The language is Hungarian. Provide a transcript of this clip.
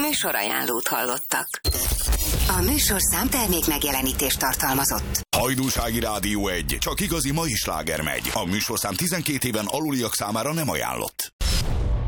Műsorajánlót hallottak. A műsorszám termék megjelenítést tartalmazott. Hajdúsági Rádió 1. Csak igazi mai sláger megy. A műsorszám 12 éven aluliak számára nem ajánlott.